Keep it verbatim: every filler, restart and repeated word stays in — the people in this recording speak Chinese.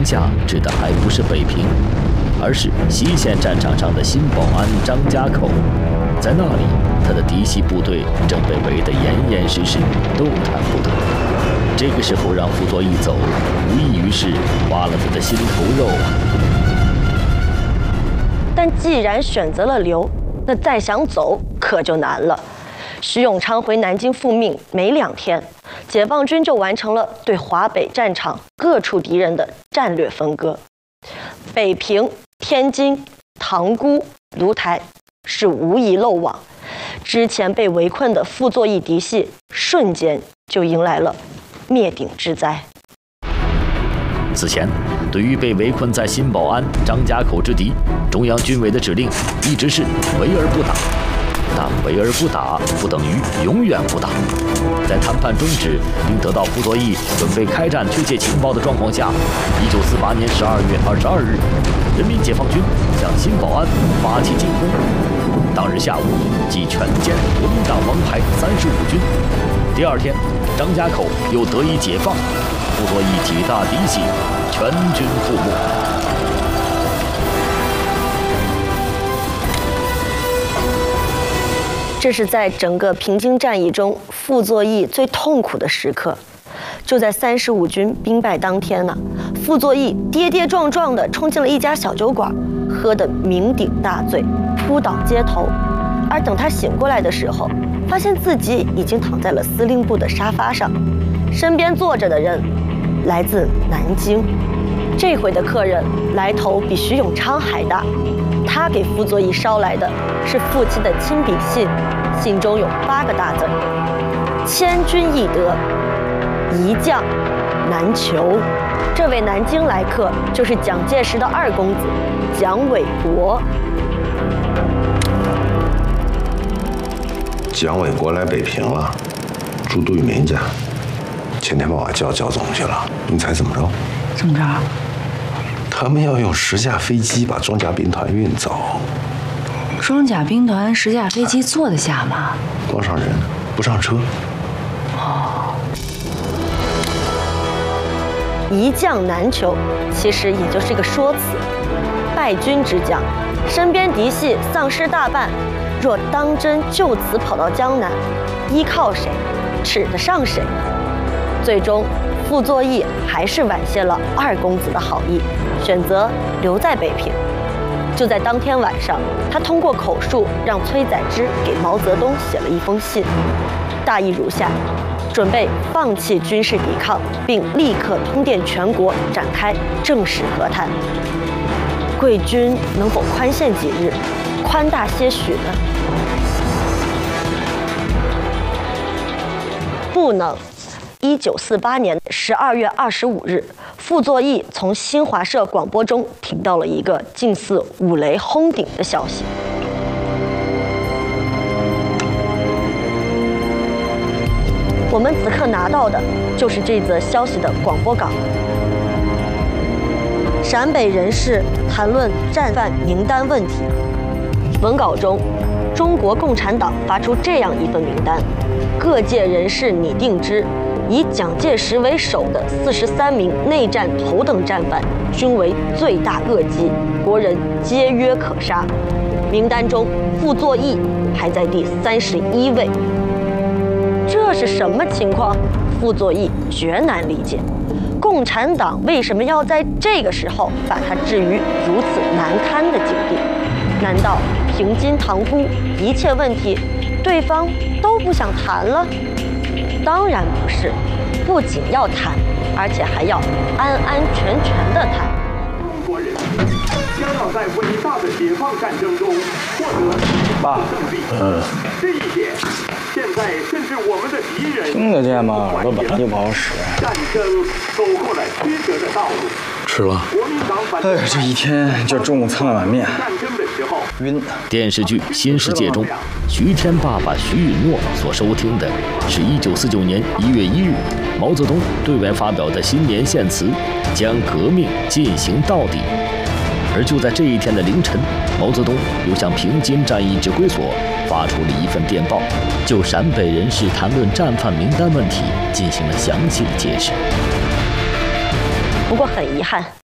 城下指的还不是北平，而是西线战场上的新保安张家口。在那里，他的嫡系部队正被围得严严实实，动弹不得。这个时候让傅作义走，无异于是挖了他的心头肉啊！ 但既然选择了留，那再想走可就难了。徐永昌回南京复命没两天，解放军就完成了对华北战场各处敌人的战略分割。北平、天津、塘沽、芦台是无一漏网，之前被围困的傅作义嫡系瞬间就迎来了灭顶之灾。 此前，对于被围困在新保安张家口之敌，中央军委的指令一直是围而不打。但围而不打不等于永远不打。在谈判终止并得到傅作义准备开战确切情报的状况下，一九四八年十二月二十二日，人民解放军向新保安发起进攻。当日下午，即全歼国民党王牌三十五军。第二天，张家口又得以解放，傅作义几大嫡系全军覆没。 这是在整个平津战役中傅作义最痛苦的时刻。就在三十五军兵败当天呢，傅作义跌跌撞撞地冲进了一家小酒馆，喝得酩酊大醉，扑倒街头。而等他醒过来的时候，发现自己已经躺在了司令部的沙发上，身边坐着的人来自南京。这回的客人来头比徐永昌还大，他给傅作义捎来的是父亲的亲笔信，信中有八个大字：千军易得，一将难求。这位南京来客就是蒋介石的二公子蒋纬国。 蒋纬国来北平了，住杜聿明家，前天把我叫叫总去了。你猜怎么着？ 怎么着？ 他们要用十架飞机把装甲兵团运走。 装甲兵团十架飞机坐得下吗？ 光上人，不上车。 哦。 一将难求，其实也就是个说辞。败军之将，身边嫡系丧失大半，若当真就此跑到江南，依靠谁，指得上谁？最终，傅作义还是婉谢了二公子的好意，选择留在北平。就在当天晚上，他通过口述让崔载之给毛泽东写了一封信，大意如下：准备放弃军事抵抗，并立刻通电全国，展开正式和谈。贵军能否宽限几日，宽大些许呢？不能。一九四八年十二月二十五日，傅作义从新华社广播中听到了一个近似五雷轰顶的消息。我们此刻拿到的就是这则消息的广播稿。陕北人士谈论战犯名单问题。文稿中，中国共产党发出这样一份名单，各界人士拟定之。以蒋介石为首的四十三名内战头等战犯均为罪大恶极，国人皆约可杀。名单中，傅作义排在第三十一位。这是什么情况？傅作义绝难理解，共产党为什么要在这个时候把他置于如此难堪的境地？难道平津塘沽一切问题，对方都不想谈了？当然不是，不仅要谈，而且还要安安全全地谈。 中国人将要在伟大的解放战争中获得爸， 胜利。 嗯， 这一点，现在甚至我们的敌人听得见吗？耳朵本来就不好使。 战争走过了曲折的道路。 吃了。 国民党反哎，这一天就中午蹭了碗面。 战争的时候， 晕。 电视剧《新世界》中，徐天爸爸徐允诺所收听的是一九四九年一月一日毛泽东对外发表的新年献词，将革命进行到底。而就在这一天的凌晨，毛泽东又向平津战役指挥所发出了一份电报，就陕北人士谈论战犯名单问题进行了详细的解释。 不过很遗憾，